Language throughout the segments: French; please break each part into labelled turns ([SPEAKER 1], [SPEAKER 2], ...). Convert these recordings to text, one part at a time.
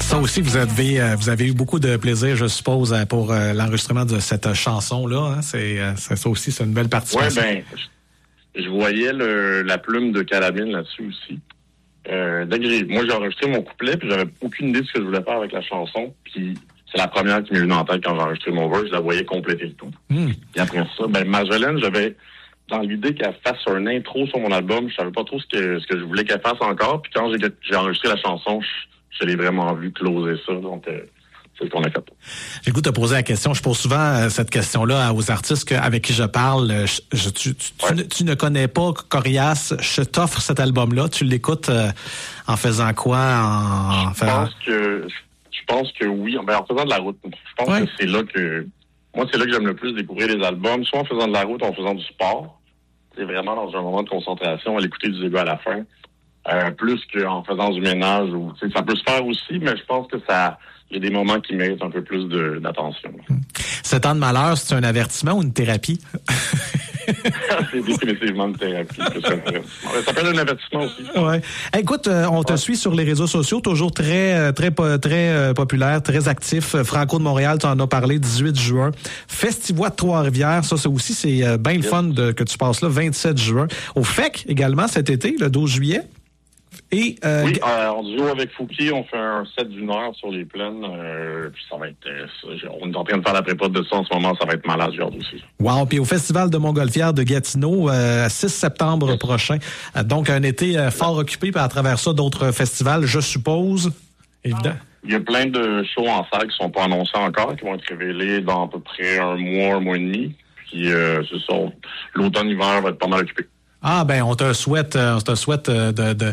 [SPEAKER 1] Ça aussi, vous avez eu beaucoup de plaisir, je suppose, pour l'enregistrement de cette chanson-là. Hein? Ça aussi, c'est une belle participation.
[SPEAKER 2] Oui, je voyais la plume de Carabine là-dessus aussi. Moi, j'ai enregistré mon couplet, puis j'avais aucune idée de ce que je voulais faire avec la chanson. Puis c'est la première qui m'est venue en tête quand j'ai enregistré mon verse. Je la voyais compléter le tout. Puis après ça, Marjolaine, j'avais dans l'idée qu'elle fasse un intro sur mon album. Je savais pas trop ce que je voulais qu'elle fasse encore. Puis quand j'ai enregistré la chanson, je l'ai vraiment vu closer ça. Donc, c'est ce qu'on a fait.
[SPEAKER 1] J'ai le goût de te poser la question. Je pose souvent cette question-là aux artistes avec qui je parle. Tu ne connais pas Corias. Je t'offre cet album-là. Tu l'écoutes en faisant quoi?
[SPEAKER 2] Je pense que oui. En faisant de la route. Je pense que c'est là que j'aime le plus découvrir les albums. Soit en faisant de la route, ou en faisant du sport. C'est vraiment dans un moment de concentration, à l'écouter du début à la fin. Plus qu'en faisant du ménage. Ça peut se faire aussi, mais je pense que il y a des moments qui méritent un peu plus d'attention.
[SPEAKER 1] 7 ans de malheur, c'est un avertissement ou une thérapie?
[SPEAKER 2] C'est définitivement une thérapie. Ça s'appelle un avertissement aussi.
[SPEAKER 1] Ouais. Écoute, on te suit sur les réseaux sociaux, toujours très populaire, très actif. Franco de Montréal, tu en as parlé, 18 juin. Festivois de Trois-Rivières, ça aussi, c'est bien le fun que tu passes là, 27 juin. Au FEC également cet été, le 12 juillet. Et,
[SPEAKER 2] on joue avec Fouki, on fait un set d'1 heure sur les plaines, puis ça va être, on est en train de faire la prépa de ça en ce moment, ça va être malade, j'ai hâte aussi.
[SPEAKER 1] Wow, puis au Festival de Montgolfière de Gatineau, 6 septembre prochain, donc un été fort occupé, puis à travers ça, d'autres festivals, je suppose, évidemment.
[SPEAKER 2] Il y a plein de shows en salle qui sont pas annoncés encore, qui vont être révélés dans à peu près un mois et demi, puis c'est ça, l'automne-hiver va être pas mal occupé.
[SPEAKER 1] Ah ben on te souhaite de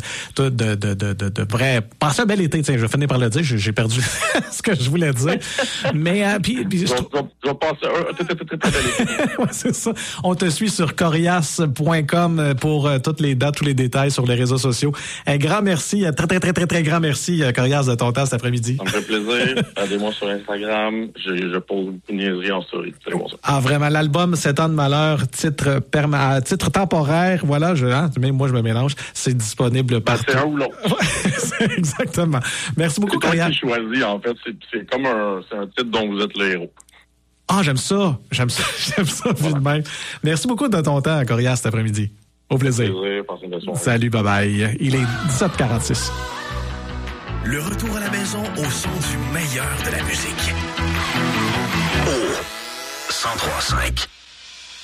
[SPEAKER 1] vrai passer un bel été. Tiens, je vais finir par le dire, j'ai perdu ce que je voulais dire. Mais puis
[SPEAKER 2] je vais passer un très bel été.
[SPEAKER 1] Ouais, c'est ça. On te suit sur corias.com pour toutes les dates, tous les détails sur les réseaux sociaux. Un grand merci, très grand merci Corias de ton temps cet après-midi.
[SPEAKER 2] Ça me fait plaisir. Regardez-moi sur Instagram, je pose une niaiserie en story. C'est bon ça.
[SPEAKER 1] Ah vraiment, l'album 7 ans de malheur, titre temporaire. Voilà, même moi je me mélange. C'est disponible partout.
[SPEAKER 2] C'est un ou l'autre.
[SPEAKER 1] Exactement. Merci beaucoup, Corias.
[SPEAKER 2] C'est toi qui choisis, en fait. C'est comme un titre dont vous êtes le héros.
[SPEAKER 1] Ah, j'aime ça vu de même. Merci beaucoup de ton temps, Corias, cet après-midi. Au plaisir. Salut, bye-bye. Il est 17h46.
[SPEAKER 3] Le retour à la maison au son du meilleur de la musique. Au 103.5.